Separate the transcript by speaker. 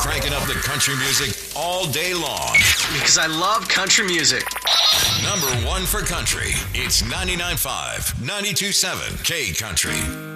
Speaker 1: cranking up the country music all day long.
Speaker 2: Because I love country music.
Speaker 1: Number one for country. It's 99.5, 92.7 K Country.